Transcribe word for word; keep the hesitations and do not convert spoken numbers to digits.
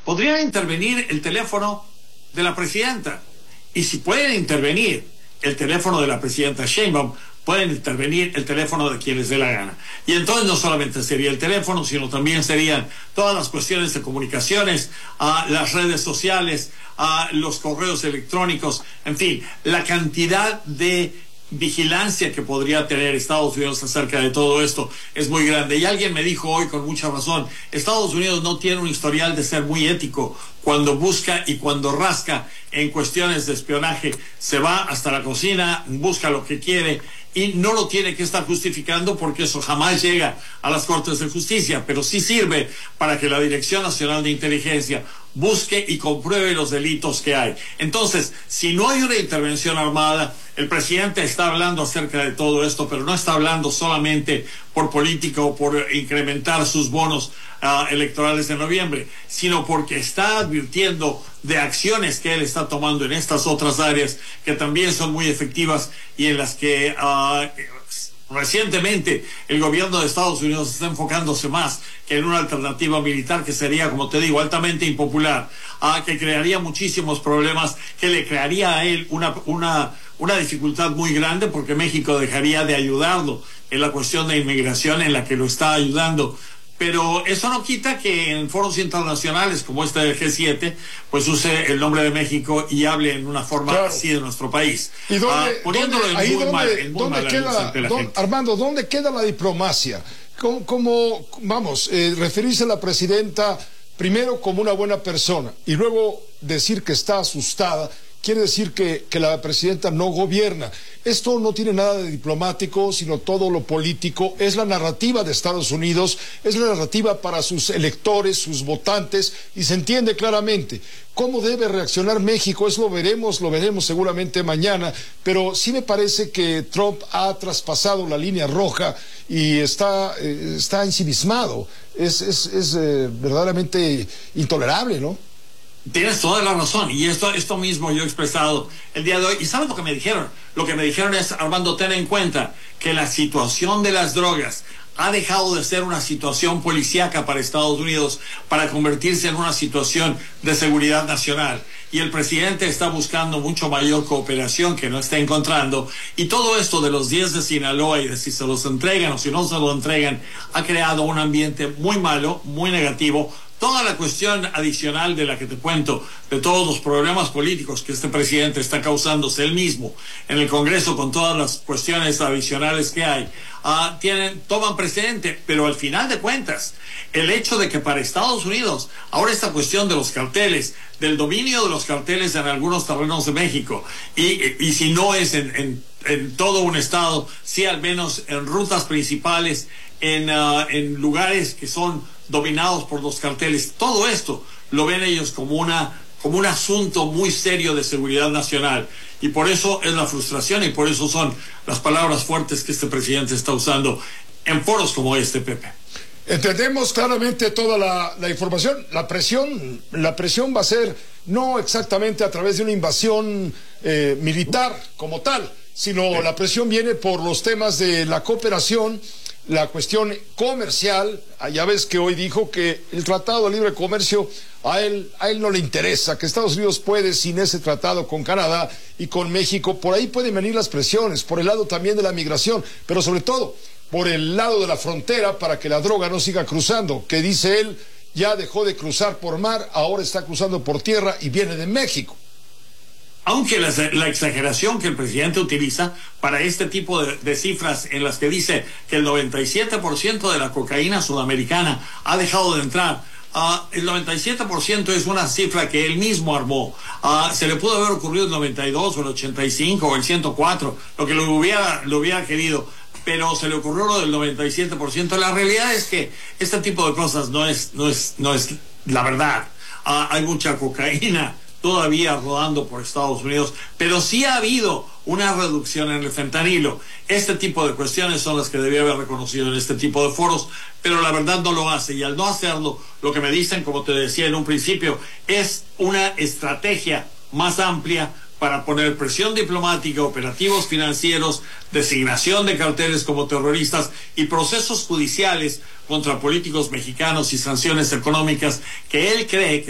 podría intervenir el teléfono de la presidenta. Y si pueden intervenir el teléfono de la presidenta Sheinbaum, pueden intervenir el teléfono de quien les dé la gana. Y entonces no solamente sería el teléfono, sino también serían todas las cuestiones de comunicaciones, a las redes sociales, a los correos electrónicos, en fin, la cantidad de vigilancia que podría tener Estados Unidos acerca de todo esto es muy grande. Y alguien me dijo hoy con mucha razón, Estados Unidos no tiene un historial de ser muy ético cuando busca y cuando rasca en cuestiones de espionaje. Se va hasta la cocina, busca lo que quiere y no lo tiene que estar justificando porque eso jamás llega a las Cortes de Justicia, pero sí sirve para que la Dirección Nacional de Inteligencia busque y compruebe los delitos que hay. Entonces, si no hay una intervención armada, el presidente está hablando acerca de todo esto, pero no está hablando solamente por política o por incrementar sus bonos uh, electorales de noviembre, sino porque está advirtiendo de acciones que él está tomando en estas otras áreas que también son muy efectivas y en las que uh, recientemente el gobierno de Estados Unidos está enfocándose más que en una alternativa militar que sería, como te digo, altamente impopular, uh, que crearía muchísimos problemas, que le crearía a él una, una, una dificultad muy grande porque México dejaría de ayudarlo en la cuestión de inmigración en la que lo está ayudando. Pero eso no quita que en foros internacionales como este del G siete, pues use el nombre de México y hable en una forma claro. así de nuestro país. ¿Y dónde, uh, poniéndolo dónde, en ahí muy dónde, mal, en muy dónde queda, dónde, Armando, ¿dónde queda la diplomacia? Como, como vamos, eh, referirse a la presidenta primero como una buena persona y luego decir que está asustada, quiere decir que, que la presidenta no gobierna. Esto no tiene nada de diplomático, sino todo lo político. Es la narrativa de Estados Unidos, es la narrativa para sus electores, sus votantes, y se entiende claramente. ¿Cómo debe reaccionar México? Eso lo veremos, lo veremos seguramente mañana, pero sí me parece que Trump ha traspasado la línea roja y está, eh, está ensimismado. Es, es, es eh, verdaderamente intolerable, ¿no? Tienes toda la razón, y esto, esto mismo yo he expresado el día de hoy. ¿Y sabes lo que me dijeron? Lo que me dijeron es, Armando, ten en cuenta que la situación de las drogas ha dejado de ser una situación policíaca para Estados Unidos para convertirse en una situación de seguridad nacional. Y el presidente está buscando mucho mayor cooperación que no está encontrando. Y todo esto de los diez de Sinaloa y de si se los entregan o si no se los entregan ha creado un ambiente muy malo, muy negativo. Toda la cuestión adicional de la que te cuento, de todos los problemas políticos que este presidente está causándose él mismo en el Congreso con todas las cuestiones adicionales que hay, uh, tienen, toman precedente, pero al final de cuentas, el hecho de que para Estados Unidos, ahora esta cuestión de los carteles, del dominio de los carteles en algunos terrenos de México, y, y si no es en, en, en todo un estado, sí al menos en rutas principales, en, uh, en lugares que son dominados por los carteles, todo esto lo ven ellos como una como un asunto muy serio de seguridad nacional, y por eso es la frustración y por eso son las palabras fuertes que este presidente está usando en foros como este, Pepe. Entendemos claramente toda la, la información. La presión, la presión va a ser no exactamente a través de una invasión eh, militar como tal, sino sí. La presión viene por los temas de la cooperación, la cuestión comercial. Ya ves que hoy dijo que el Tratado de Libre Comercio a él, a él no le interesa, que Estados Unidos puede sin ese tratado con Canadá y con México. Por ahí pueden venir las presiones, por el lado también de la migración, pero sobre todo por el lado de la frontera para que la droga no siga cruzando, que dice él ya dejó de cruzar por mar, ahora está cruzando por tierra y viene de México. Aunque la, la exageración que el presidente utiliza para este tipo de, de cifras en las que dice que el noventa y siete por ciento de la cocaína sudamericana ha dejado de entrar, uh, el noventa y siete por ciento es una cifra que él mismo armó. Uh, se le pudo haber ocurrido el noventa y dos o el ochenta y cinco o el ciento cuatro, lo que lo hubiera, lo hubiera querido, pero se le ocurrió lo del noventa y siete por ciento. La realidad es que este tipo de cosas no es, no es, no es la verdad. Uh, hay mucha cocaína todavía rodando por Estados Unidos, pero sí ha habido una reducción en el fentanilo. Este tipo de cuestiones son las que debía haber reconocido en este tipo de foros, pero la verdad no lo hace, y al no hacerlo, lo que me dicen, como te decía en un principio, es una estrategia más amplia para poner presión diplomática, operativos financieros, designación de carteles como terroristas y procesos judiciales contra políticos mexicanos y sanciones económicas que él cree que